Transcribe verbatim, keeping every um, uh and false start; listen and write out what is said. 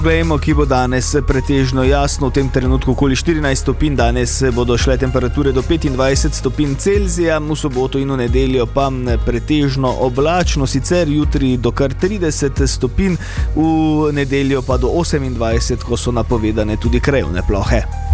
Glejmo, ki bo danes pretežno jasno, v tem trenutku okoli štirinajst stopinj, danes bodo šle temperature do petindvajset stopinj Celzija, v soboto in v nedeljo pa pretežno oblačno, sicer jutri do kar trideset stopinj, v nedeljo pa do osemindvajset, ko so napovedane tudi krajevne plohe.